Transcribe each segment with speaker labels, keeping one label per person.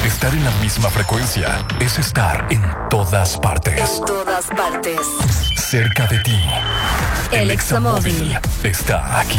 Speaker 1: Estar en la misma frecuencia es estar en todas partes.
Speaker 2: En todas partes.
Speaker 1: Cerca de ti.
Speaker 2: El Examóvil
Speaker 1: está aquí.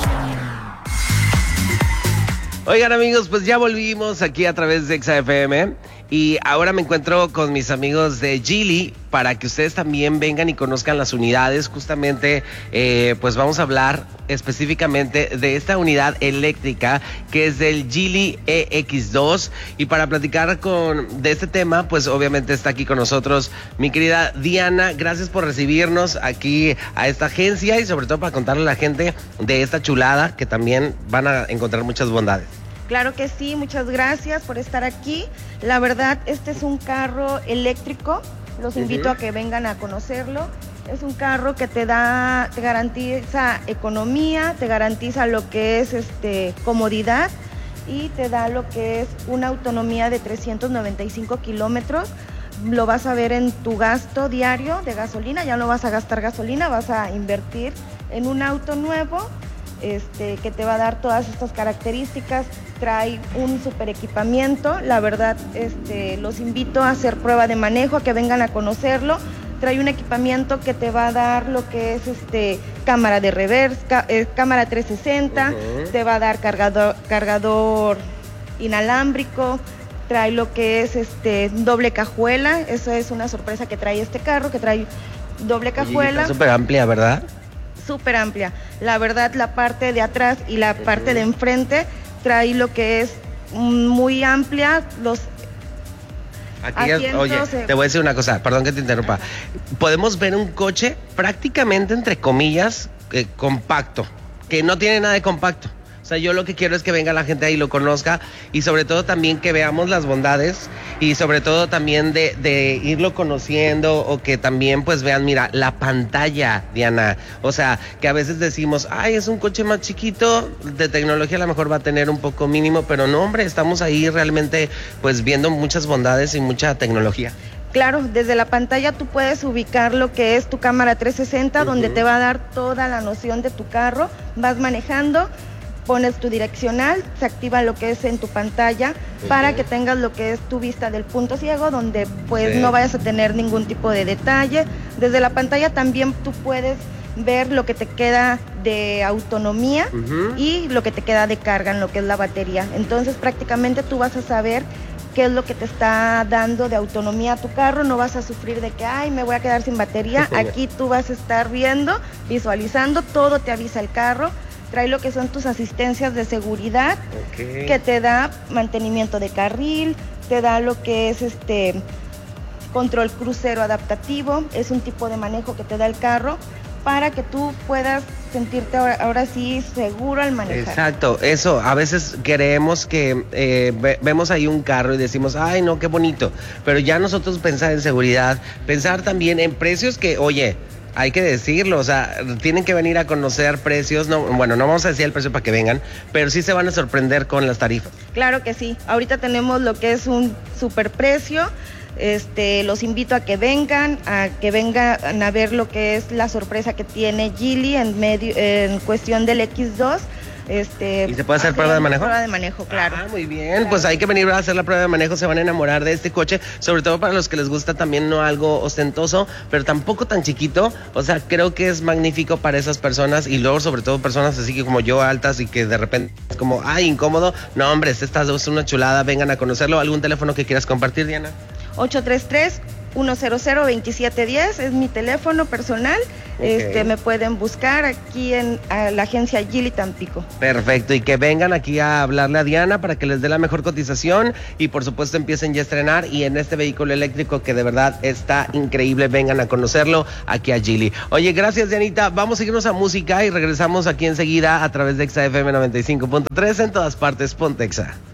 Speaker 3: Oigan, amigos, pues ya volvimos aquí a través de Exa FM y ahora me encuentro con mis amigos de Geely para que ustedes también vengan y conozcan las unidades. Justamente, pues vamos a hablar específicamente de esta unidad eléctrica que es del Geely EX2, y para platicar de este tema, pues obviamente está aquí con nosotros mi querida Diana. Gracias por recibirnos aquí a esta agencia y sobre todo para contarle a la gente de esta chulada que también van a encontrar muchas bondades.
Speaker 4: Claro que sí, muchas gracias por estar aquí. La verdad, este es un carro eléctrico, los invito a que vengan a conocerlo. Es un carro que te garantiza economía, te garantiza lo que es comodidad y te da lo que es una autonomía de 395 kilómetros. Lo vas a ver en tu gasto diario de gasolina, ya no vas a gastar gasolina, vas a invertir en un auto nuevo que te va a dar todas estas características. Trae un super equipamiento, la verdad los invito a hacer prueba de manejo, a que vengan a conocerlo. Trae un equipamiento que te va a dar lo que es cámara de reversa, cámara 360, te va a dar cargador inalámbrico, trae lo que es doble cajuela. Eso es una sorpresa que trae este carro, que trae doble cajuela.
Speaker 3: Está súper amplia, ¿verdad?
Speaker 4: Súper amplia. La verdad, la parte de atrás y la parte de enfrente trae lo que es muy amplia. Los asientos,
Speaker 3: oye, te voy a decir una cosa, perdón que te interrumpa. Podemos ver un coche prácticamente, entre comillas, compacto, que no tiene nada de compacto. O sea, yo lo que quiero es que venga la gente ahí y lo conozca, y sobre todo también que veamos las bondades, y sobre todo también de irlo conociendo, o que también pues vean, mira, la pantalla, Diana. O sea, que a veces decimos, ay, es un coche más chiquito, de tecnología a lo mejor va a tener un poco mínimo, pero no, hombre, estamos ahí realmente pues viendo muchas bondades y mucha tecnología.
Speaker 4: Claro, desde la pantalla tú puedes ubicar lo que es tu cámara 360, donde te va a dar toda la noción de tu carro. Vas manejando, pones tu direccional, se activa lo que es en tu pantalla para que tengas lo que es tu vista del punto ciego, donde pues no vayas a tener ningún tipo de detalle. Desde la pantalla también tú puedes ver lo que te queda de autonomía y lo que te queda de carga en lo que es la batería. Entonces prácticamente tú vas a saber qué es lo que te está dando de autonomía a tu carro. No vas a sufrir de que, ay, me voy a quedar sin batería. Aquí tú vas a estar viendo, visualizando, todo te avisa el carro. Trae lo que son tus asistencias de seguridad, que te da mantenimiento de carril, te da lo que es control crucero adaptativo. Es un tipo de manejo que te da el carro para que tú puedas sentirte ahora sí seguro al manejar.
Speaker 3: Exacto, eso, a veces creemos que vemos ahí un carro y decimos, ay no, qué bonito, pero ya nosotros pensar en seguridad, pensar también en precios que, oye, hay que decirlo, o sea, tienen que venir a conocer precios. No, bueno, no vamos a decir el precio para que vengan, pero sí se van a sorprender con las tarifas.
Speaker 4: Claro que sí, ahorita tenemos lo que es un super precio. Los invito a que vengan a ver lo que es la sorpresa que tiene Geely en cuestión del X2.
Speaker 3: ¿Y se puede hacer prueba de manejo?
Speaker 4: Prueba de manejo, claro.
Speaker 3: Muy bien, claro. Pues hay que venir a hacer la prueba de manejo, se van a enamorar de este coche, sobre todo para los que les gusta también no algo ostentoso, pero tampoco tan chiquito. O sea, creo que es magnífico para esas personas, y luego sobre todo personas así que como yo, altas, y que de repente es como, ay, incómodo. No, hombre, esta es una chulada, vengan a conocerlo. ¿Algún teléfono que quieras compartir, Diana?
Speaker 4: 833-100-2710 es mi teléfono personal. Me pueden buscar aquí en la agencia Geely Tampico.
Speaker 3: Perfecto, y que vengan aquí a hablarle a Diana para que les dé la mejor cotización, y por supuesto empiecen ya a estrenar, y en este vehículo eléctrico que de verdad está increíble, vengan a conocerlo aquí a Geely. Oye, gracias, Dianita, vamos a irnos a música y regresamos aquí enseguida a través de Exa FM 95.3, en todas partes, ponte Exa.